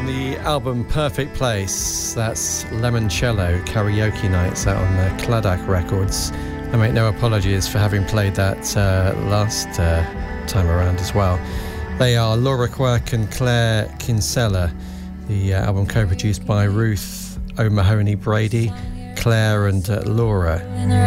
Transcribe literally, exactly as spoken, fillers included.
the album Perfect Place. That's Lemoncello Karaoke Nights out on the Cladak Records. I make no apologies for having played that uh, last uh, time around as well. They are Laura Quirk and Claire Kinsella. The uh, album co-produced by Ruth O'Mahony Brady, Claire and uh, Laura.